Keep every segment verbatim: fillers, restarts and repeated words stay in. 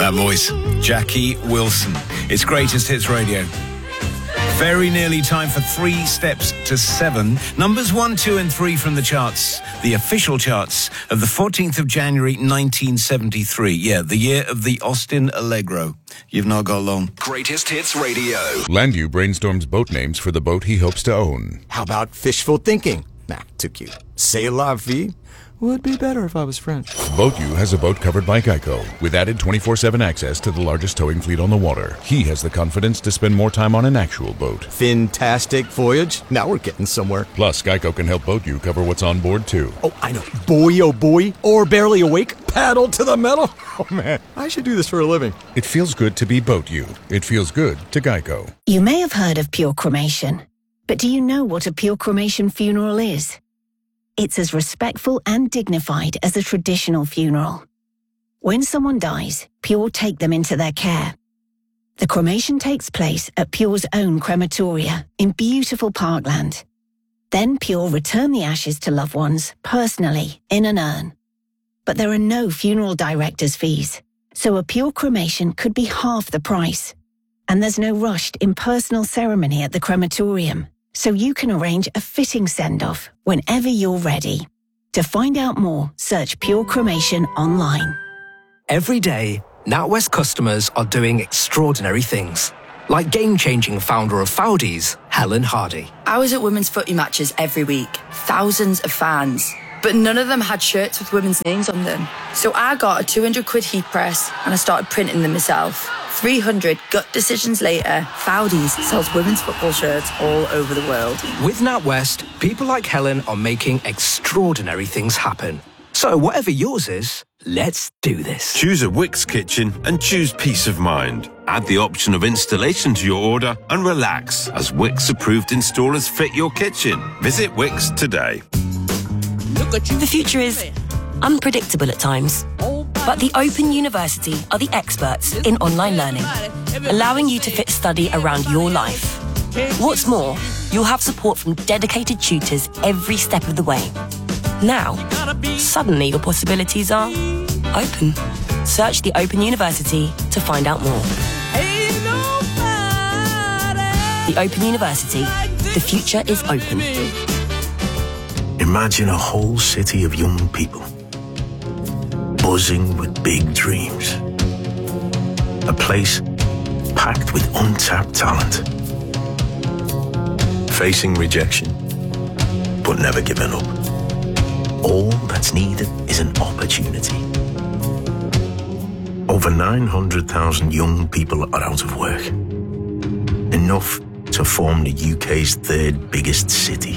That voice, Jackie Wilson. It's Greatest Hits Radio. Very nearly time for three steps to seven. Numbers one, two and three from the charts, the official charts of the fourteenth of January nineteen seventy-three. Yeah, the year of the Austin Allegro. You've not got long. Greatest Hits Radio. Landu brainstorms boat names for the boat he hopes to own. How about fishful thinking? Nah, too cute. C'est la vie? Would be better if I was French. BoatU has a boat covered by Geico, with added twenty-four seven access to the largest towing fleet on the water. He has the confidence to spend more time on an actual boat. Fantastic voyage. Now we're getting somewhere. Plus, Geico can help BoatU cover what's on board, too. Oh, I know. Boy, oh boy. Or barely awake. Paddle to the metal. Oh, man. I should do this for a living. It feels good to be BoatU. It feels good to Geico. You may have heard of pure cremation, but do you know what a pure cremation funeral is? It's as respectful and dignified as a traditional funeral. When someone dies, Pure take them into their care. The cremation takes place at Pure's own crematoria in beautiful Parkland. Then Pure return the ashes to loved ones personally in an urn. But there are no funeral director's fees, so a Pure cremation could be half the price. And there's no rushed impersonal ceremony at the crematorium, so you can arrange a fitting send-off whenever you're ready. To find out more, search Pure Cremation online. Every day, NatWest customers are doing extraordinary things. Like game-changing founder of Foudies, Helen Hardy. I was at women's footy matches every week. Thousands of fans. But none of them had shirts with women's names on them. So I got a two hundred quid heat press and I started printing them myself. three hundred gut decisions later, Foudies sells women's football shirts all over the world. With NatWest, people like Helen are making extraordinary things happen. So whatever yours is, let's do this. Choose a Wix kitchen and choose peace of mind. Add the option of installation to your order and relax as Wix-approved installers fit your kitchen. Visit Wix today. The future is unpredictable at times, but the Open University are the experts in online learning, allowing you to fit study around your life. What's more, you'll have support from dedicated tutors every step of the way. Now, suddenly your possibilities are open. Search the Open University to find out more. The Open University. The future is open. Imagine a whole city of young people, buzzing with big dreams. A place packed with untapped talent. Facing rejection, but never giving up. All that's needed is an opportunity. Over nine hundred thousand young people are out of work. Enough to form the U K's third biggest city.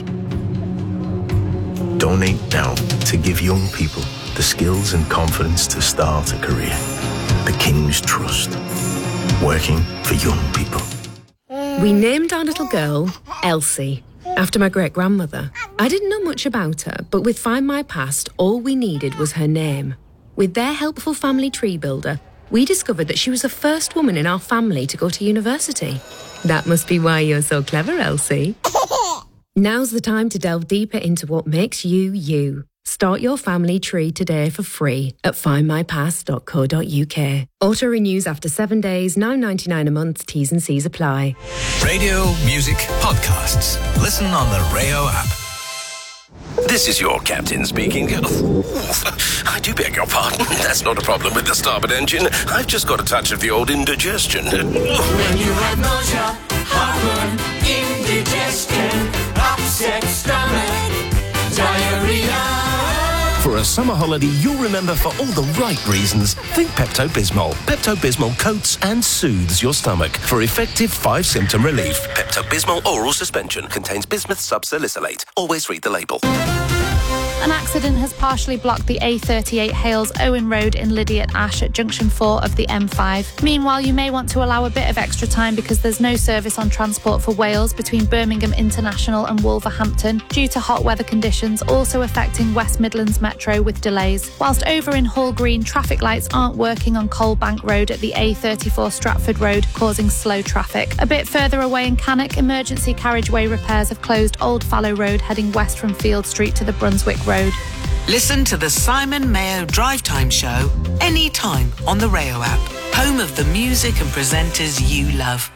Donate now to give young people the skills and confidence to start a career. The King's Trust. Working for young people. We named our little girl Elsie, after my great-grandmother. I didn't know much about her, but with Find My Past, all we needed was her name. With their helpful family tree builder, we discovered that she was the first woman in our family to go to university. That must be why you're so clever, Elsie. Now's the time to delve deeper into what makes you, you. Start your family tree today for free at find my past dot co dot uk. Auto renews after seven days, nine ninety-nine a month, T's and C's apply. Radio, music, podcasts. Listen on the Rayo app. This is your captain speaking. I do beg your pardon. That's not a problem with the starboard engine. I've just got a touch of the old indigestion. When you have nausea, heartburn, indigestion, upset stomach, diarrhea. For a summer holiday you'll remember for all the right reasons, think Pepto-Bismol. Pepto-Bismol coats and soothes your stomach for effective five-symptom relief. Pepto-Bismol oral suspension contains bismuth subsalicylate. Always read the label. An accident has partially blocked the A thirty-eight Hales Owen Road in Lydiate Ash at junction four of the M five. Meanwhile, you may want to allow a bit of extra time because there's no service on Transport for Wales between Birmingham International and Wolverhampton due to hot weather conditions also affecting West Midlands Metro with delays. Whilst over in Hall Green, traffic lights aren't working on Coalbank Road at the A thirty-four Stratford Road, causing slow traffic. A bit further away in Cannock, emergency carriageway repairs have closed Old Fallow Road heading west from Field Street to the Brunswick Road. Listen to the Simon Mayo Drive Time Show anytime on the Rayo app. home of the music and presenters you love.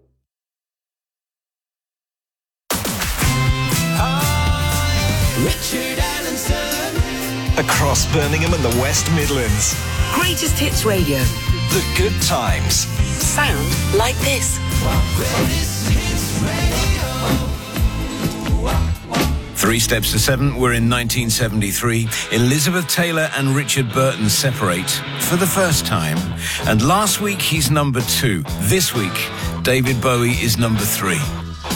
Richard Allenson. Across Birmingham and the West Midlands. Greatest Hits Radio. The good times. Sound like this. Three steps to seven were in nineteen seventy-three. Elizabeth Taylor and Richard Burton separate for the first time. And last week, he's number two. This week, David Bowie is number three.